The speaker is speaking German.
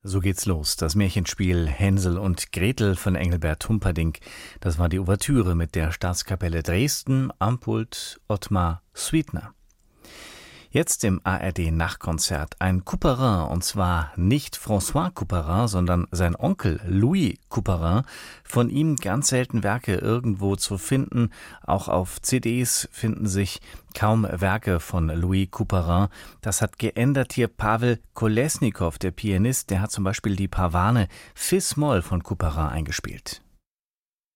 So geht's los. Das Märchenspiel Hänsel und Gretel von Engelbert Humperdinck. Das war die Ouvertüre mit der Staatskapelle Dresden am Pult Ottmar Sweetner. Jetzt im ARD-Nachtkonzert ein Couperin, und zwar nicht François Couperin, sondern sein Onkel Louis Couperin. Von ihm ganz selten Werke irgendwo zu finden. Auch auf CDs finden sich kaum Werke von Louis Couperin. Das hat geändert hier Pavel Kolesnikow, der Pianist. Der hat zum Beispiel die Pavane Fis-Moll von Couperin eingespielt.